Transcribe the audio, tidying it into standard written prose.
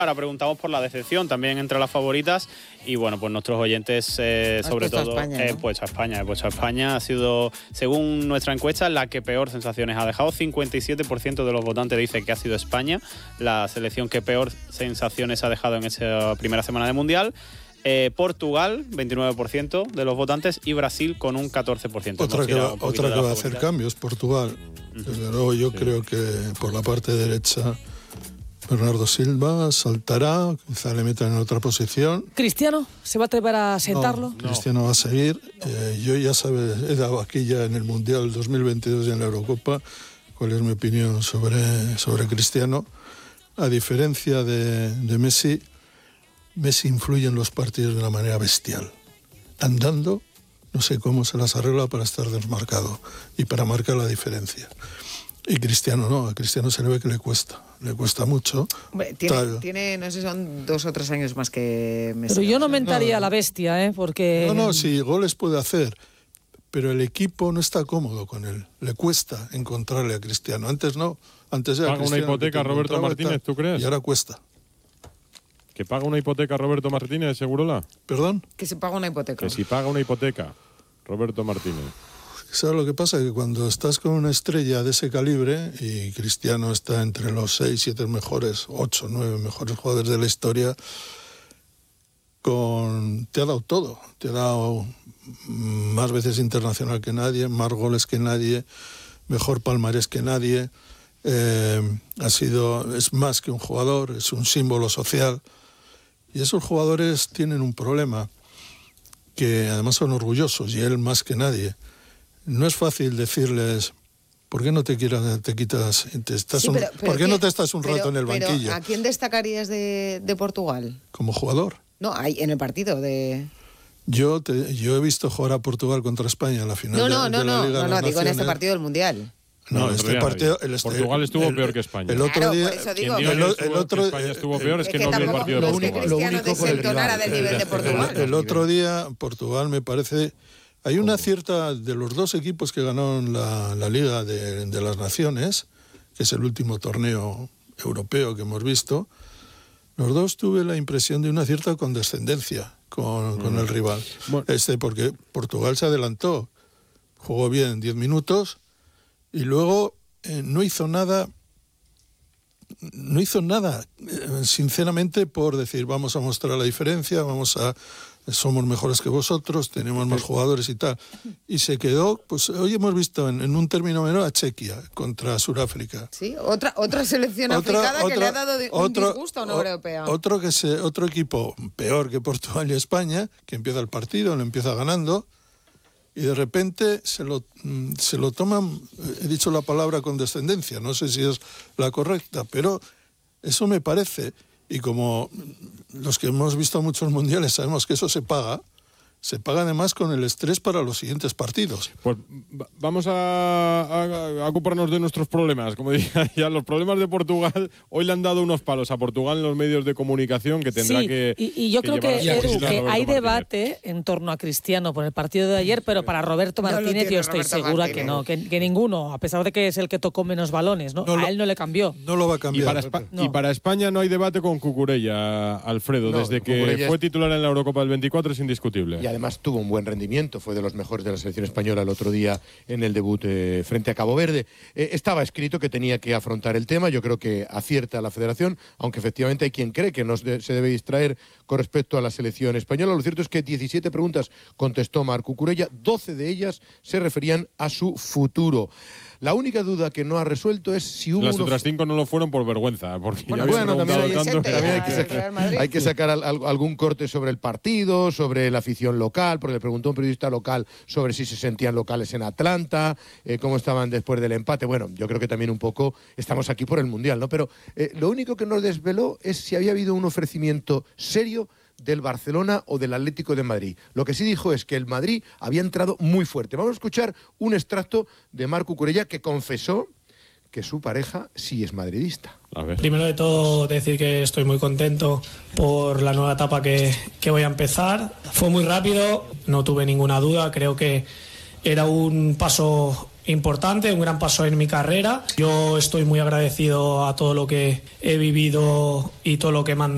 Ahora preguntamos por la decepción también entre las favoritas y bueno, pues nuestros oyentes sobre todo he puesto a España. Ha sido, según nuestra encuesta, la que peor sensaciones ha dejado. 57% de los votantes dice que ha sido España la selección que peor sensaciones ha dejado en esa primera semana de Mundial. Portugal, 29% de los votantes, y Brasil con un 14%. Otra que va a hacer cambios, Portugal. Desde luego yo creo que por la parte derecha Bernardo Silva saltará, quizá le metan en otra posición. ¿Cristiano se va a atrever a sentarlo? No. Cristiano va a seguir. Yo ya sabes, he dado aquí ya en el Mundial 2022 y en la Eurocopa cuál es mi opinión sobre Cristiano. A diferencia de Messi, Messi influye en los partidos de una manera bestial. Andando, no sé cómo se las arregla para estar desmarcado y para marcar la diferencia. Y Cristiano no, a Cristiano se le ve que le cuesta mucho. Tiene, no sé, son 2 o 3 años más que Messi. Pero yo no mentaría a la bestia, porque... No, sí, goles puede hacer, pero el equipo no está cómodo con él. Le cuesta encontrarle a Cristiano. Antes no, antes era ¿Paga una hipoteca Roberto Martínez, tú crees? Y ahora cuesta. ¿Que paga una hipoteca Roberto Martínez, Segurola? ¿Perdón? Que se paga una hipoteca. Que si paga una hipoteca Roberto Martínez. ¿Sabes lo que pasa? Que cuando estás con una estrella de ese calibre, y Cristiano está entre los 6, 7 mejores, 8, 9 mejores jugadores de la historia, te ha dado todo. Te ha dado más veces internacional que nadie, más goles que nadie, mejor palmarés que nadie. Es más que un jugador, es un símbolo social. Y esos jugadores tienen un problema, que además son orgullosos, y él más que nadie. No es fácil decirles, ¿por qué no te quitas, ¿por qué no te estás un rato en el banquillo? ¿A quién destacarías de Portugal? ¿Como jugador? No, en el partido de... Yo he visto jugar a Portugal contra España en la final de la Liga de las Naciones. No, digo en este partido del Mundial. No, este partido... Portugal estuvo peor que España. El otro día... España estuvo peor, es que no vi el partido de Portugal. Lo único desentonara del nivel de Portugal. El otro día, Portugal me parece... Hay una cierta, de los 2 equipos que ganaron la Liga de las Naciones, que es el último torneo europeo que hemos visto, los 2 tuve la impresión de una cierta condescendencia con el rival. Bueno. Porque Portugal se adelantó, jugó bien 10 minutos y luego no hizo nada, sinceramente, por decir, vamos a mostrar la diferencia, somos mejores que vosotros, tenemos más jugadores y tal. Y se quedó, pues hoy hemos visto en un término menor a Chequia contra Sudáfrica. Sí, otra selección africana que le ha dado un disgusto a una europea. Otro equipo peor que Portugal y España, que empieza el partido, lo empieza ganando, y de repente se lo toman, he dicho la palabra condescendencia, no sé si es la correcta, pero eso me parece... Y como los que hemos visto muchos mundiales sabemos que eso se paga además con el estrés para los siguientes partidos. Pues vamos a ocuparnos de nuestros problemas. Como decía ya, los problemas de Portugal, hoy le han dado unos palos a Portugal en los medios de comunicación que tendrá que... Y yo creo que, Edu, que hay debate en torno a Cristiano por el partido de ayer, pero para Roberto Martínez yo estoy segura que no, que ninguno, a pesar de que es el que tocó menos balones, ¿no? A él no le cambió. No lo va a cambiar. Y para España no hay debate con Cucurella, Alfredo. Desde que fue titular en la Eurocopa del 24 es indiscutible. Y además tuvo un buen rendimiento, fue de los mejores de la selección española el otro día en el debut frente a Cabo Verde. Estaba escrito que tenía que afrontar el tema, yo creo que acierta la federación, aunque efectivamente hay quien cree que no se debe distraer con respecto a la selección española. Lo cierto es que 17 preguntas contestó Marc Cucurella, 12 de ellas se referían a su futuro. La única duda que no ha resuelto es si hubo... Las otras 5 no lo fueron por vergüenza. Porque también hay que sacar algún corte sobre el partido, sobre la afición local, porque le preguntó a un periodista local sobre si se sentían locales en Atlanta, cómo estaban después del empate. Bueno, yo creo que también un poco estamos aquí por el Mundial, ¿no? Pero lo único que nos desveló es si había habido un ofrecimiento serio del Barcelona o del Atlético de Madrid. Lo que sí dijo es que el Madrid había entrado muy fuerte. Vamos a escuchar un extracto de Marc Cucurella, que confesó que su pareja sí es madridista. Primero de todo, decir que estoy muy contento por la nueva etapa que voy a empezar. Fue muy rápido, no tuve ninguna duda, creo que era un paso importante, un gran paso en mi carrera. Yo estoy muy agradecido a todo lo que he vivido y todo lo que me han dado.